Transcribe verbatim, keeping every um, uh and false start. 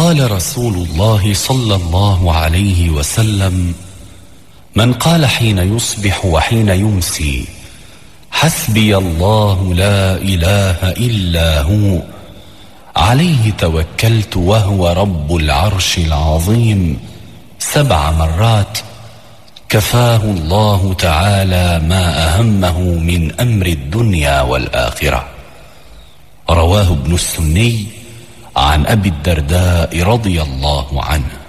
قال رسول الله صلى الله عليه وسلم: من قال حين يصبح وحين يمسي حسبي الله لا إله إلا هو عليه توكلت وهو رب العرش العظيم سبع مرات كفاه الله تعالى ما أهمه من أمر الدنيا والآخرة. رواه ابن السني عن أبي الدرداء رضي الله عنه.